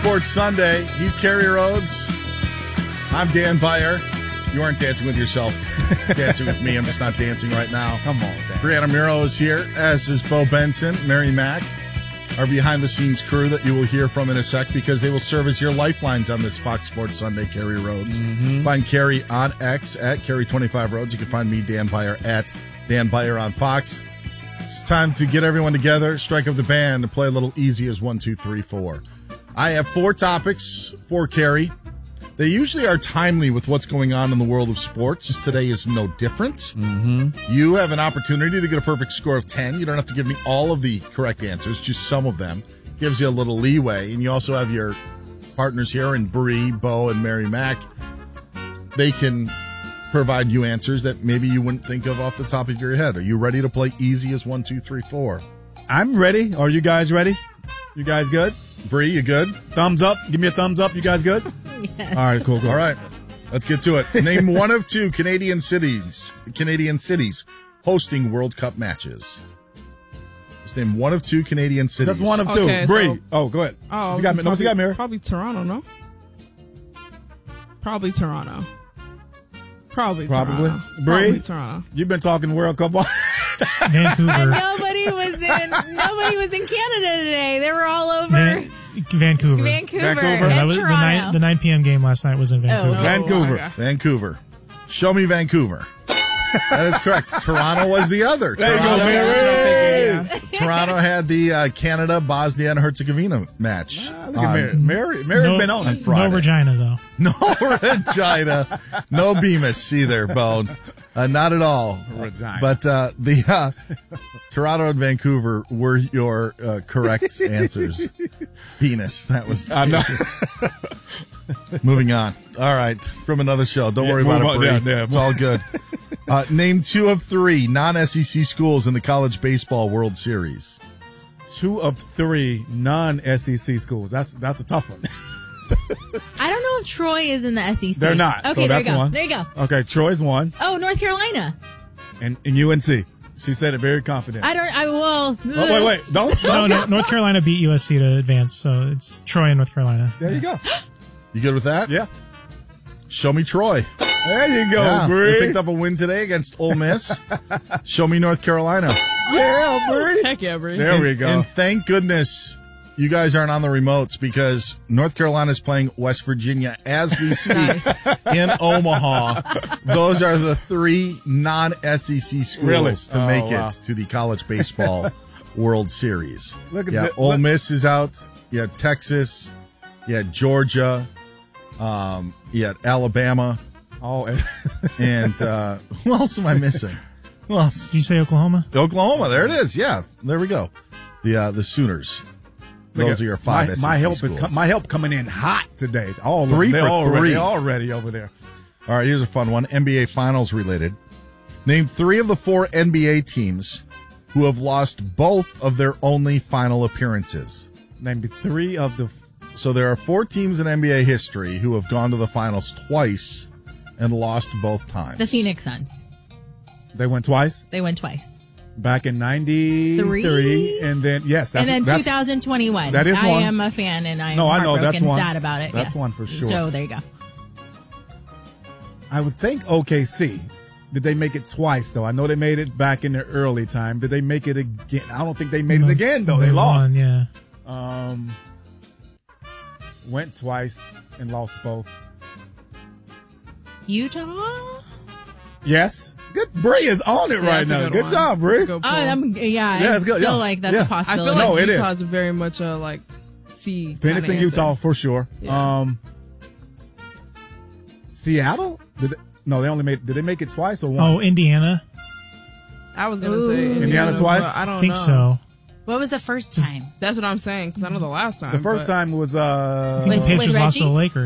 Sports Sunday. He's Kerry Rhodes. I'm Dan Beyer. You aren't dancing with yourself. Dancing with me. I'm just not dancing right now. Come on, Dan. Brianna Miro is here, as is Bo Benson. Mary Mack, our behind-the-scenes crew that you will hear from in a sec because they will serve as your lifelines on this Fox Sports Sunday, Kerry Rhodes. Find Kerry on X at Kerry25Rhodes. You can find me, Dan Beyer, at Dan Beyer on Fox. It's time to get everyone together, strike up the band, and play a little easy as 1, 2, 3, 4. I have 4 topics for Kerry. They usually are timely with what's going on in the world of sports. Today is no different. You have an opportunity to get a perfect score of 10. You don't have to give me all of the correct answers, just some of them. Gives you a little leeway. And you also have your partners here in Bree, Bo, and Mary Mack. They can provide you answers that maybe you wouldn't think of off the top of your head. Are you ready to play easy as 1, 2, 3, 4? I'm ready. Are you guys ready? You guys good? Bree, you good? Thumbs up. Give me a thumbs up. You guys good? Yes. All right, cool. All right, let's get to it. Name one of 2 Canadian cities hosting World Cup matches. Just name one of 2 Canadian cities. That's one of 2. Okay, Bree. so- Go ahead. Oh, you got, what you got, Mary? Probably Toronto, no? Probably Toronto. Probably Bree? Probably Toronto. You've been talking World Cup. Vancouver. And nobody was in Canada today. They were all over Vancouver. Vancouver Vancouver. That and was Toronto. the 9 p.m. game last night was in Vancouver. Oh. Vancouver. okay. Vancouver. Show me Vancouver. That is correct. Toronto was the other. There you go, Toronto, Mary. Toronto had the Canada, Bosnia, and Herzegovina match. Look at Mary. Mary's been on it. Friday. No Regina, though. No Regina. No Bemis either, Bone. Not at all. Regina. But the Toronto and Vancouver were your correct answers. Penis. That was. I know. Moving on. All right. From another show. Don't worry about move it, on. Bree. Yeah, It's all good. Name 2 of 3 non-SEC schools in the College Baseball World Series. 2 of 3 non-SEC schools. That's a tough one. I don't know if Troy is in the SEC. They're not. Okay, so there that's you go. one. There you go. Okay, Troy's one. Oh, North Carolina. And UNC. She said it very confident. Oh, wait. Don't. No, North Carolina beat USC to advance, so it's Troy and North Carolina. There you go. You good with that? Yeah. Show me Troy. There you go, Yeah, Bree. they picked up a win today against Ole Miss. Show me North Carolina. Yeah, Bree. Heck yeah, Bree. There we go. And thank goodness you guys aren't on the remotes because North Carolina is playing West Virginia as we speak in Omaha. Those are the 3 non-SEC schools Really? to make wow. it to the College Baseball World Series. Look at yeah, that. Ole Miss is out. You had Texas. You had Georgia. You had Alabama. Oh, And who else am I missing? Who else? Did you say Oklahoma? Oklahoma. There it is. Yeah, there we go. The Sooners. Those are your 5 SEC my help schools. is my help coming in hot today. All 3 they're for already, 3. They're already over there. All right, here's a fun one. NBA Finals related. Name 3 of the 4 NBA teams who have lost both of their only final appearances. Name 3 of the. So there are 4 teams in NBA history who have gone to the finals twice and lost both times. The Phoenix Suns. They went twice. They went twice. Back in 93, and then yes, And then that's 2021. that is I one. am a fan, and I am No, I know, heartbroken that's one. sad about it. That's yes. one for sure. So there you go. I would think OKC. Did they make it twice though? I know they made it back in the early time. Did they make it again? I don't think they made it again though. They lost. Won, yeah. Went twice and lost both. Utah? Yes. Good. Bree is on it right that's a now. good Good one. job, Bree. That's a good pull. Yeah, I it's good. feel Yeah. like that's Yeah. a I possibility. feel like No, it is. Utah's very much a like C. Phoenix and kinda Utah answer. for sure. Yeah. Seattle? No, they only made. Did they make it twice or once? Oh, Indiana? I was gonna Ooh. say Indiana twice? but I don't I think know. so. What was the first time? That's what I'm saying because I know the last time. The first but- time was I think With the Pacers lost to Reggie? the Lakers.